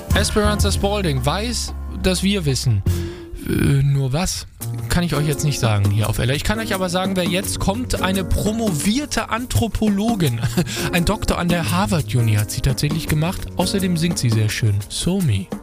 Esperanza Spalding weiß, dass wir wissen. Nur was? Kann ich euch jetzt nicht sagen hier auf LA. Ich kann euch aber sagen, wer jetzt kommt, eine promovierte Anthropologin. Ein Doktor an der Harvard Uni hat sie tatsächlich gemacht. Außerdem singt sie sehr schön. So Me.